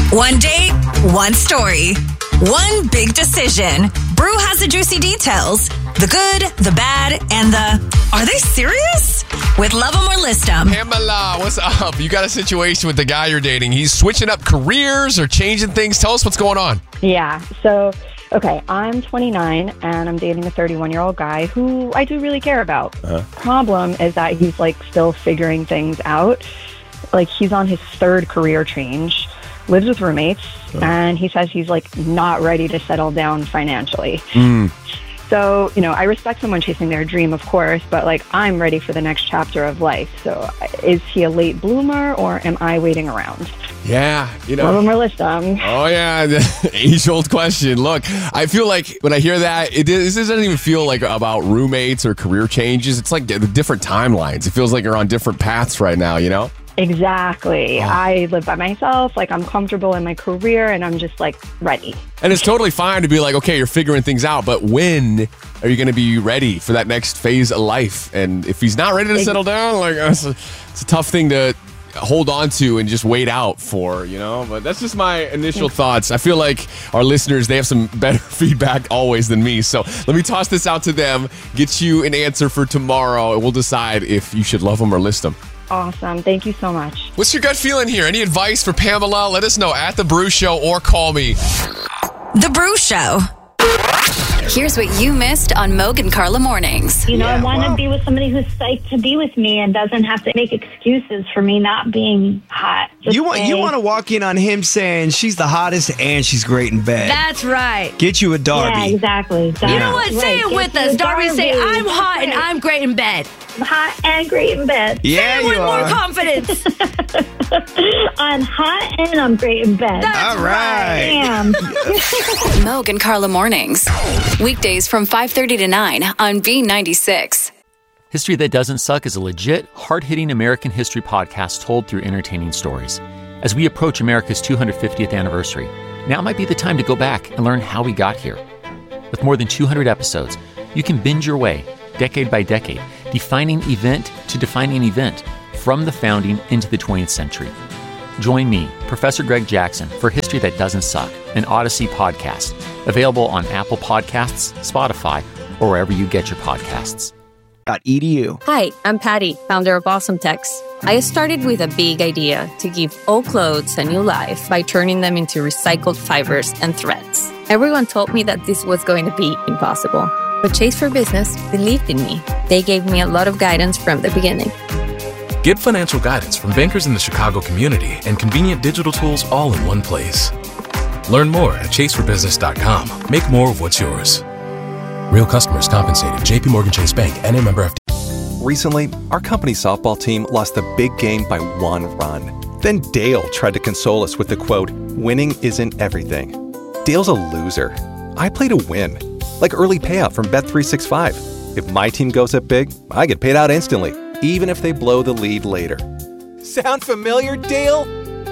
One date, one story, one big decision. Brew has the juicy details. The good, the bad, and the, are they serious? With Love 'Em or List 'Em. Pamela, what's up? You got a situation with the guy you're dating. He's switching up careers or changing things. Tell us what's going on. Yeah. So, okay, I'm 29 and I'm dating a 31-year-old guy who I do really care about. Problem is that he's still figuring things out. He's on his third career change, lives with roommates, and he says he's not ready to settle down financially. So, I respect someone chasing their dream, of course, but I'm ready for the next chapter of life. So is he a late bloomer or am I waiting around? Yeah, Love 'em or List 'Em. Oh, yeah, the age-old question. Look, I feel like when I hear that, this doesn't even feel about roommates or career changes. It's the different timelines. It feels like you're on different paths right now, Exactly. I live by myself. I'm comfortable in my career and I'm just ready. And it's totally fine to be okay, you're figuring things out, but when are you going to be ready for that next phase of life? And if he's not ready to settle down, it's a tough thing to hold on to and just wait out for, But that's just my initial thoughts. I feel like our listeners, they have some better feedback always than me. So let me toss this out to them, get you an answer for tomorrow, and we'll decide if you should love them or list them. Awesome. Thank you so much. What's your gut feeling here? Any advice for Pamela? Let us know at The Brew Show or call me. The Brew Show. Here's what you missed on Moog and Carla mornings. I want to be with somebody who's psyched to be with me and doesn't have to make excuses for me not being hot. You want to walk in on him saying she's the hottest and she's great in bed. That's right. Get you a Darby. Yeah, exactly. You know what? Say it with us. Darby, say, I'm hot and I'm great in bed. Hot and great in bed. Yeah, say it with more confidence. I'm hot and I'm great in bed. That's all right. Damn. Moog and Carla mornings. Weekdays from 5:30 to 9 on B96. History That Doesn't Suck is a legit, hard-hitting American history podcast told through entertaining stories. As we approach America's 250th anniversary, now might be the time to go back and learn how we got here. With more than 200 episodes, you can binge your way, decade by decade, defining event to defining event, from the founding into the 20th century. Join me, Professor Greg Jackson, for History That Doesn't Suck, an Odyssey podcast, available on Apple Podcasts, Spotify, or wherever you get your podcasts. .edu. Hi, I'm Patty, founder of Awesome Tex. I started with a big idea to give old clothes a new life by turning them into recycled fibers and threads. Everyone told me that this was going to be impossible, but Chase for Business believed in me. They gave me a lot of guidance from the beginning. Get financial guidance from bankers in the Chicago community and convenient digital tools all in one place. Learn more at chaseforbusiness.com. Make more of what's yours. Real customers compensated. JP Morgan Chase Bank, N.A. member FD. Recently, our company softball team lost the big game by 1 run. Then Dale tried to console us with the quote, "Winning isn't everything." Dale's a loser. I play to win. Like early payout from Bet365. If my team goes up big, I get paid out instantly, even if they blow the lead later. Sound familiar, Dale?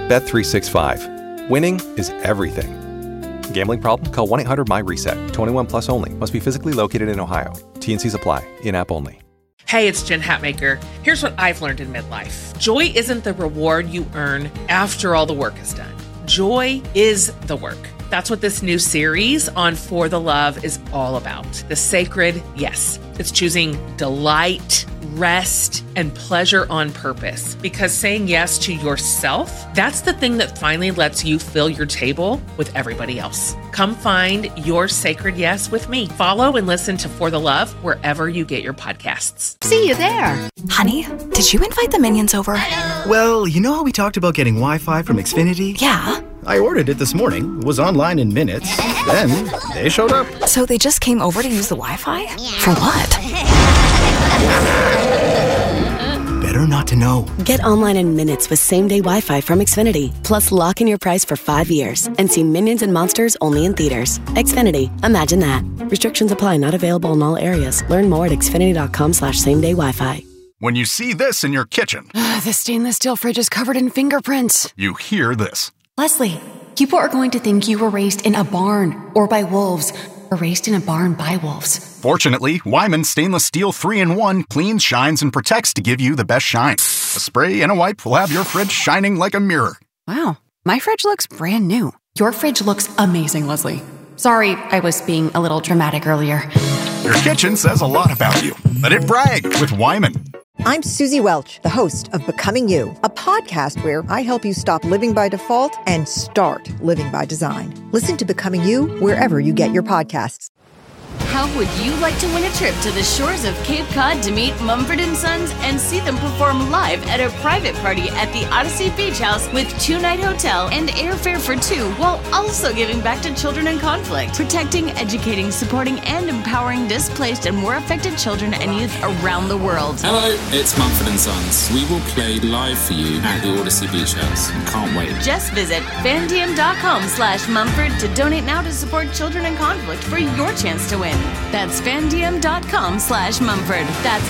Bet365. Winning is everything. Gambling problem? Call 1-800-MY-RESET. 21 plus only. Must be physically located in Ohio. T&Cs apply. In-app only. Hey, it's Jen Hatmaker. Here's what I've learned in midlife. Joy isn't the reward you earn after all the work is done. Joy is the work. That's what this new series on For the Love is all about. The sacred yes. It's choosing delight, rest, and pleasure on purpose. Because saying yes to yourself, that's the thing that finally lets you fill your table with everybody else. Come find your sacred yes with me. Follow and listen to For the Love wherever you get your podcasts. See you there. Honey, did you invite the minions over? Well, you know how we talked about getting Wi-Fi from Xfinity? Yeah. I ordered it this morning, was online in minutes, then they showed up. So they just came over to use the Wi-Fi? For what? Better not to know. Get online in minutes with same-day Wi-Fi from Xfinity. Plus, lock in your price for 5 years and see Minions and Monsters only in theaters. Xfinity. Imagine that. Restrictions apply. Not available in all areas. Learn more at xfinity.com/same-day Wi-Fi. When you see this in your kitchen, the stainless steel fridge is covered in fingerprints. You hear this. Leslie, people are going to think you were raised in a barn or by wolves, or raised in a barn by wolves. Fortunately, Wyman Stainless Steel 3-in-1 cleans, shines, and protects to give you the best shine. A spray and a wipe will have your fridge shining like a mirror. Wow. My fridge looks brand new. Your fridge looks amazing, Leslie. Sorry, I was being a little dramatic earlier. Your kitchen says a lot about you. Let it brag with Wyman. I'm Susie Welch, the host of Becoming You, a podcast where I help you stop living by default and start living by design. Listen to Becoming You wherever you get your podcasts. How would you like to win a trip to the shores of Cape Cod to meet Mumford & Sons and see them perform live at a private party at the Odyssey Beach House with 2-night hotel and airfare for 2, while also giving back to children in conflict, protecting, educating, supporting, and empowering displaced and war affected children and youth around the world? Hello, it's Mumford & Sons. We will play live for you at the Odyssey Beach House. Can't wait. Just visit fandiem.com/Mumford to donate now to support children in conflict for your chance to win. That's fandiem.com/Mumford. That's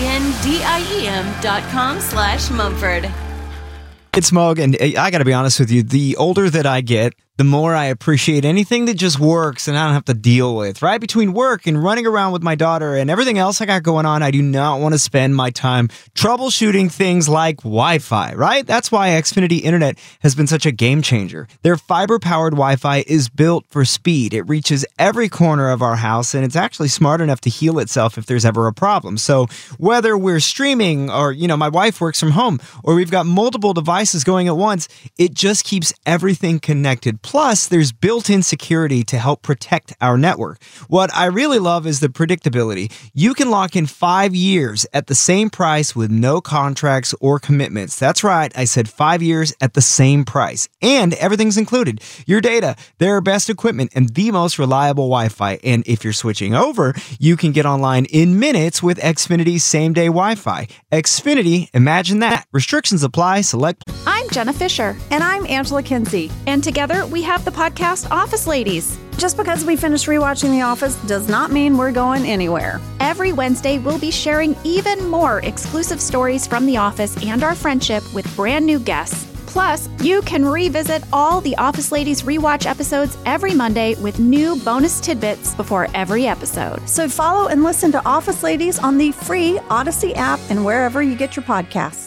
FANDIEM.com/Mumford. It's Moog, and I got to be honest with you, the older that I get, the more I appreciate anything that just works and I don't have to deal with, right? Between work and running around with my daughter and everything else I got going on, I do not want to spend my time troubleshooting things like Wi-Fi, right? That's why Xfinity Internet has been such a game changer. Their fiber-powered Wi-Fi is built for speed. It reaches every corner of our house, and it's actually smart enough to heal itself if there's ever a problem. So whether we're streaming or, my wife works from home or we've got multiple devices going at once, it just keeps everything connected. Plus, there's built-in security to help protect our network. What I really love is the predictability. You can lock in 5 years at the same price with no contracts or commitments. That's right, I said 5 years at the same price. And everything's included. Your data, their best equipment, and the most reliable Wi-Fi. And if you're switching over, you can get online in minutes with Xfinity's same-day Wi-Fi. Xfinity, imagine that. Restrictions apply. Select. I'm Jenna Fisher. And I'm Angela Kinsey. And together, we have the podcast Office Ladies. Just because we finished rewatching The Office does not mean we're going anywhere. Every Wednesday, we'll be sharing even more exclusive stories from The Office and our friendship with brand new guests. Plus, you can revisit all the Office Ladies rewatch episodes every Monday with new bonus tidbits before every episode. So follow and listen to Office Ladies on the free Odyssey app and wherever you get your podcasts.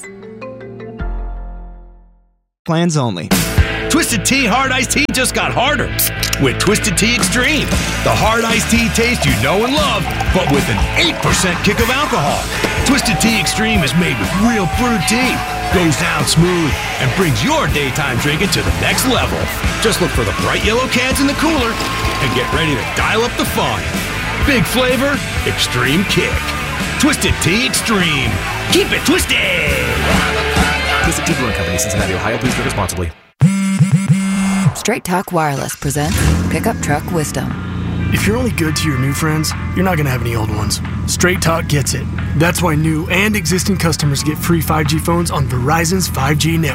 Plans only. Twisted Tea Hard Iced Tea just got harder with Twisted Tea Extreme. The hard iced tea taste you know and love, but with an 8% kick of alcohol. Twisted Tea Extreme is made with real brewed tea, goes down smooth, and brings your daytime drinking to the next level. Just look for the bright yellow cans in the cooler and get ready to dial up the fun. Big flavor, extreme kick. Twisted Tea Extreme. Keep it twisted! Visit Tea Brewing Company, Cincinnati, Ohio. Please drink responsibly. Straight Talk Wireless presents Pickup Truck Wisdom. If you're only good to your new friends, you're not going to have any old ones. Straight Talk gets it. That's why new and existing customers get free 5G phones on Verizon's 5G network.